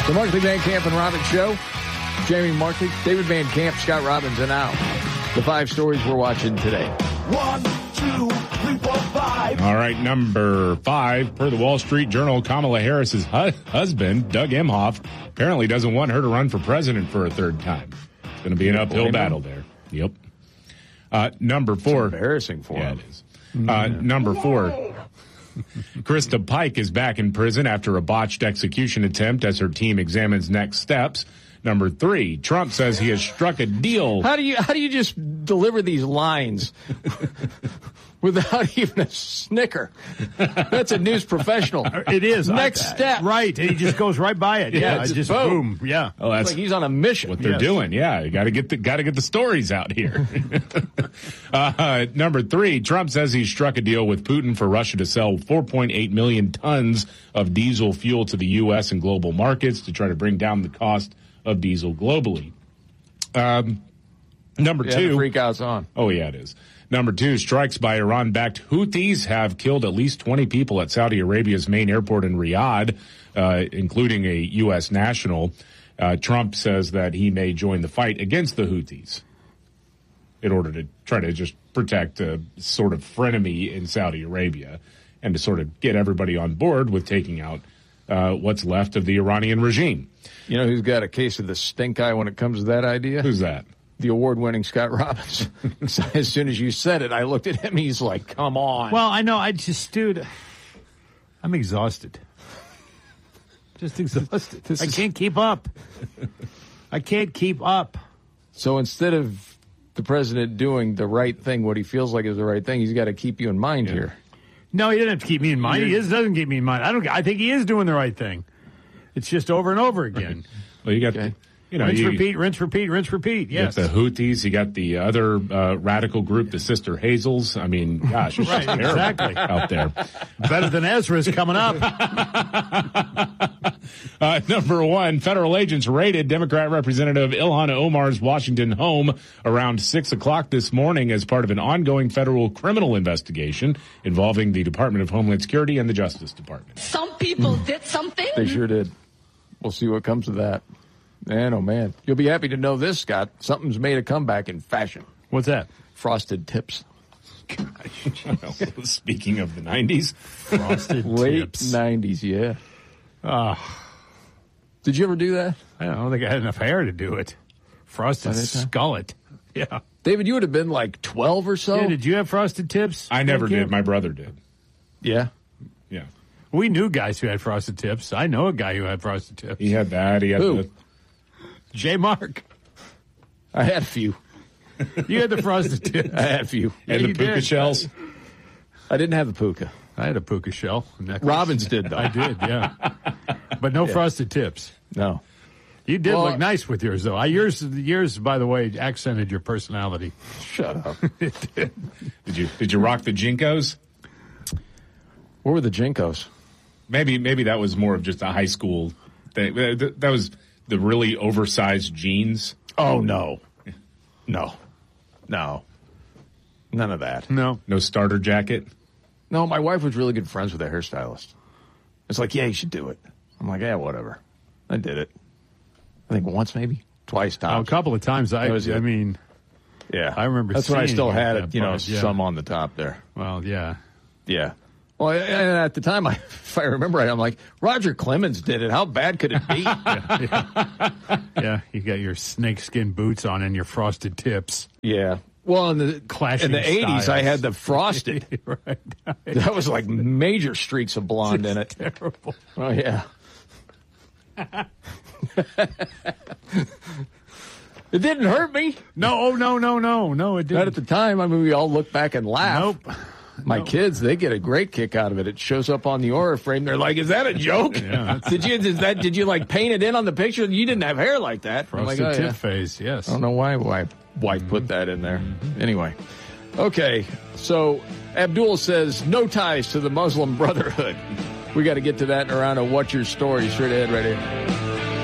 The Markley, Van Camp, and Robbins Show. Jamie Markley, David Van Camp, Scott Robbins, and now the 5 stories we're watching today. 1, 2, 3, 4, 5. All right, number 5. Per the Wall Street Journal, Kamala Harris's husband, Doug Emhoff, apparently doesn't want her to run for president for a third time. It's going to be an uphill battle there. Yep. Number 4. It's embarrassing for him. It is. Number 4. Krista Pike is back in prison after a botched execution attempt as her team examines next steps. Number 3, Trump says he has struck a deal. How do you just deliver these lines without even a snicker? That's a news professional. It is. Next step. Right. And he just goes right by it. Yeah. Just boom. Yeah. Oh, that's like he's on a mission. What they're doing. Yeah. You got to get the stories out here. Number 3, Trump says he struck a deal with Putin for Russia to sell 4.8 million tons of diesel fuel to the U.S. and global markets to try to bring down the cost of diesel globally. Number 2. Freakouts on. Oh, yeah, it is. Number 2, strikes by Iran-backed Houthis have killed at least 20 people at Saudi Arabia's main airport in Riyadh, including a U.S. national. Trump says that he may join the fight against the Houthis in order to try to just protect a sort of frenemy in Saudi Arabia and to sort of get everybody on board with taking out what's left of the Iranian regime. You know who's got a case of the stink eye when it comes to that idea? Who's that? The award-winning Scott Robbins. As soon as you said it, I looked at him and he's like, come on. Well, I know. Dude, I'm exhausted. Just exhausted. I can't keep up. I can't keep up. So instead of the president doing the right thing, what he feels like is the right thing, he's got to keep you in mind here. No, he doesn't have to keep me in mind. He doesn't keep me in mind. I think he is doing the right thing. It's just over and over again. Right. Well, you got rinse, repeat, rinse, repeat, rinse, repeat. Yes. You got the Houthis. You got the other radical group, the Sister Hazels. I mean, gosh, it's right, exactly out there. Better than Ezra's coming up. Number 1, federal agents raided Democrat Representative Ilhan Omar's Washington home around 6 o'clock this morning as part of an ongoing federal criminal investigation involving the Department of Homeland Security and the Justice Department. Some people did something. They sure did. We'll see what comes of that. Man, oh man. You'll be happy to know this, Scott. Something's made a comeback in fashion. What's that? Frosted Tips. Speaking of the 90s. Frosted Late Tips. 90s, yeah. Did you ever do that? I don't think I had enough hair to do it. Frosted Skullet. Yeah. David, you would have been like 12 or so. Yeah, did you have Frosted Tips? I never did. My brother did. Yeah. Yeah. We knew guys who had Frosted Tips. I know a guy who had Frosted Tips. He had that. He had Who? J. Mark. I had a few. You had the Frosted Tips. I had a few. and the puka shells. I didn't have the puka. I had a puka shell. Robbins did, though. I did, yeah. But no Frosted Tips. No. You did look nice with yours, though. Yours, by the way, accented your personality. Shut up. It did. Did you rock the Jinkos? What were the Jinkos? Maybe that was more of just a high school thing. That was the really oversized jeans. Oh, no. No. None of that. No starter jacket. No, my wife was really good friends with a hairstylist. It's like, yeah, you should do it. I'm like, yeah, whatever. I did it. I think once, maybe twice tops. A couple of times. I mean, yeah, I remember. That's when I still seeing had that it. You know, part, yeah. some on the top there. Well, yeah. Well, and at the time, if I remember right, I'm like, Roger Clemens did it. How bad could it be? Yeah, you got your snakeskin boots on and your Frosted Tips. Yeah. Well, in the Clashing in the 80s, styles. I had the frosted. Right. That was like major streaks of blonde in it. Terrible. Oh, yeah. It didn't hurt me. No, it didn't. Not at the time. I mean, we all look back and laugh. Nope. My kids, they get a great kick out of it. It shows up on the Aura frame. They're like, "Is that a joke? Yeah, did you like paint it in on the picture? You didn't have hair like that." Frosted I'm like, tip phase, yes. I don't know why wife put that in there. Anyway, okay. So Abdul says no ties to the Muslim Brotherhood. We got to get to that in a round of What's Your Story straight ahead right here.